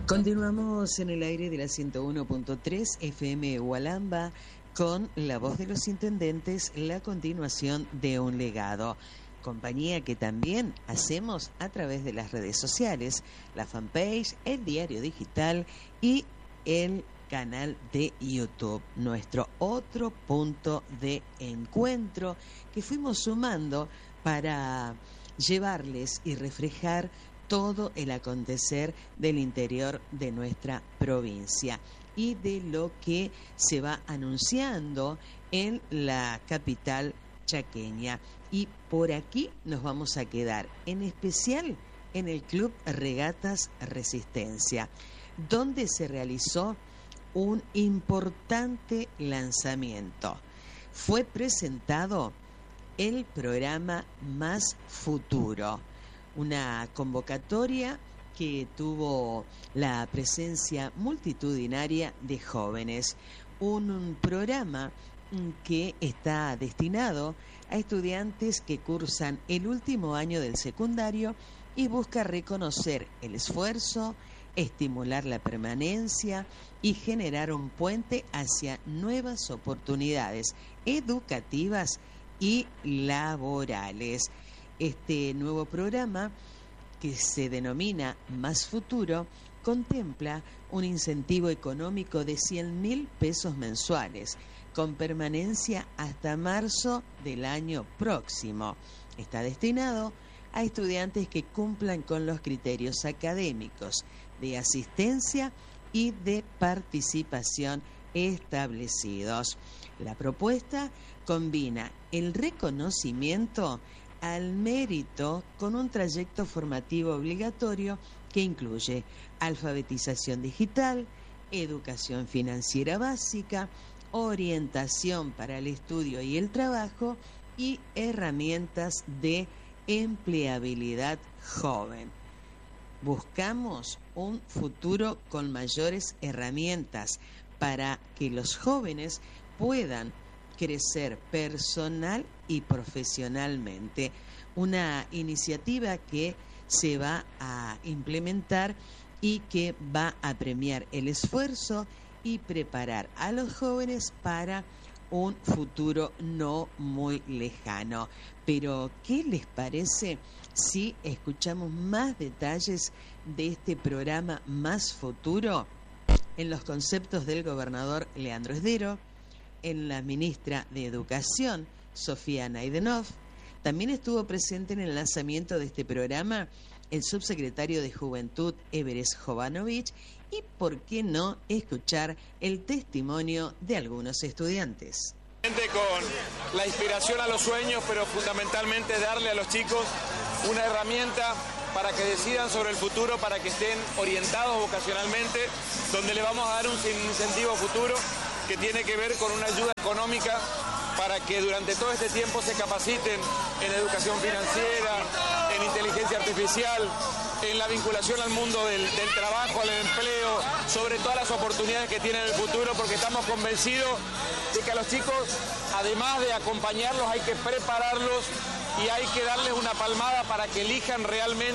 Continuamos en el aire de la 101.3 FM Hualamba con La Voz de los Intendentes, la continuación de un legado. Compañía que también hacemos a través de las redes sociales, la fanpage, el diario digital y el canal de YouTube. Nuestro otro punto de encuentro que fuimos sumando para llevarles y reflejar todo el acontecer del interior de nuestra provincia y de lo que se va anunciando en la capital chaqueña. Y por aquí nos vamos a quedar, en especial en el Club Regatas Resistencia, donde se realizó un importante lanzamiento. Fue presentado el programa Más Futuro, una convocatoria que tuvo la presencia multitudinaria de jóvenes, un programa que está destinado a estudiantes que cursan el último año del secundario y busca reconocer el esfuerzo, estimular la permanencia y generar un puente hacia nuevas oportunidades educativas y laborales. Este nuevo programa, que se denomina Más Futuro, contempla un incentivo económico de 100.000 pesos mensuales, con permanencia hasta marzo del año próximo. Está destinado a estudiantes que cumplan con los criterios académicos, de asistencia y de participación establecidos. La propuesta combina el reconocimiento al mérito con un trayecto formativo obligatorio que incluye alfabetización digital, educación financiera básica, orientación para el estudio y el trabajo y herramientas de empleabilidad joven. Buscamos un futuro con mayores herramientas para que los jóvenes puedan crecer personal y profesionalmente. Una iniciativa que se va a implementar y que va a premiar el esfuerzo y preparar a los jóvenes para un futuro no muy lejano. Pero, ¿qué les parece si escuchamos más detalles de este programa Más Futuro en los conceptos del gobernador Leandro Esdero, en la ministra de Educación, Sofía Naidenov? También estuvo presente en el lanzamiento de este programa el subsecretario de Juventud, Everest Jovanovic, y por qué no escuchar el testimonio de algunos estudiantes. Con la inspiración a los sueños, pero fundamentalmente darle a los chicos una herramienta para que decidan sobre el futuro, para que estén orientados vocacionalmente, donde le vamos a dar un incentivo futuro que tiene que ver con una ayuda económica para que durante todo este tiempo se capaciten en educación financiera, en inteligencia artificial, en la vinculación al mundo del trabajo, al empleo, sobre todas las oportunidades que tienen en el futuro, porque estamos convencidos de que a los chicos, además de acompañarlos, hay que prepararlos y hay que darles una palmada para que elijan realmente